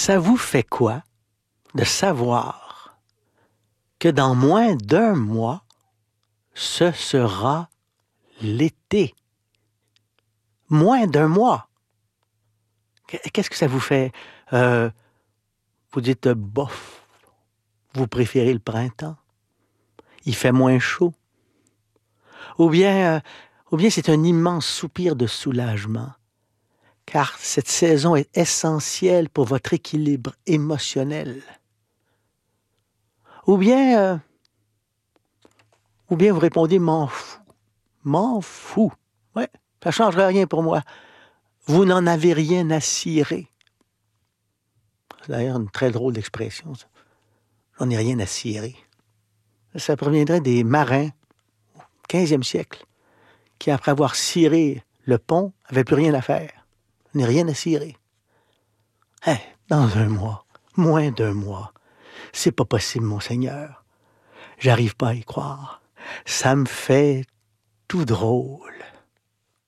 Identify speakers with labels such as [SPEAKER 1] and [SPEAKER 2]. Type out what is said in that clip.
[SPEAKER 1] Ça vous fait quoi de savoir que dans moins d'un mois, ce sera l'été? Moins d'un mois. Qu'est-ce que ça vous fait? Vous dites bof, vous préférez le printemps. Il fait moins chaud. Ou bien c'est un immense soupir de soulagement, car cette saison est essentielle pour votre équilibre émotionnel. Ou bien vous répondez m'en fous. M'en fous. Ouais, ça ne changera rien pour moi. Vous n'en avez rien à cirer. C'est d'ailleurs une très drôle d'expression, ça. J'en ai rien à cirer. Ça proviendrait des marins au 15e siècle qui, après avoir ciré le pont, n'avaient plus rien à faire. J'en ai rien à cirer. Hein, dans un mois, moins d'un mois, c'est pas possible, mon Seigneur. J'arrive pas à y croire. Ça me fait tout drôle.